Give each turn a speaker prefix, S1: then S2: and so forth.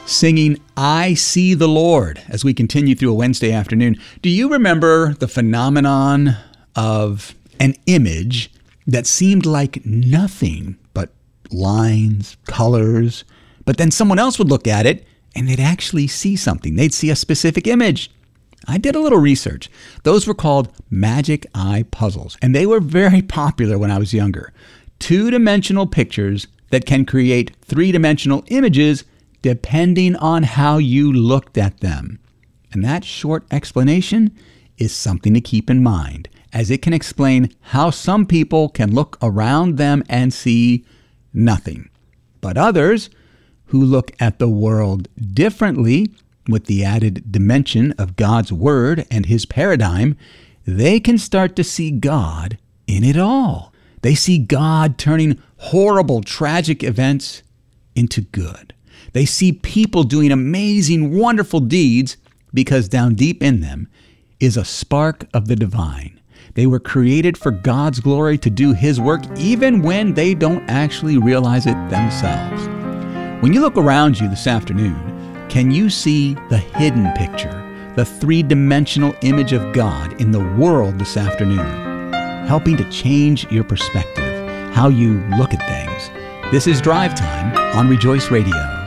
S1: singing I See the Lord as we continue through a Wednesday afternoon. Do you remember the phenomenon of an image that seemed like nothing but lines, colors, but then someone else would look at it and they'd actually see something. They'd see a specific image. I did a little research. Those were called magic eye puzzles, and they were very popular when I was younger. Two-dimensional pictures that can create three-dimensional images depending on how you looked at them. And that short explanation is something to keep in mind, as it can explain how some people can look around them and see nothing. But others, who look at the world differently, with the added dimension of God's Word and His paradigm, they can start to see God in it all. They see God turning horrible, tragic events into good. They see people doing amazing, wonderful deeds because down deep in them is a spark of the divine. They were created for God's glory to do His work even when they don't actually realize it themselves. When you look around you this afternoon, can you see the hidden picture, the three-dimensional image of God in the world this afternoon, helping to change your perspective, how you look at things? This is Drive Time on Rejoice Radio.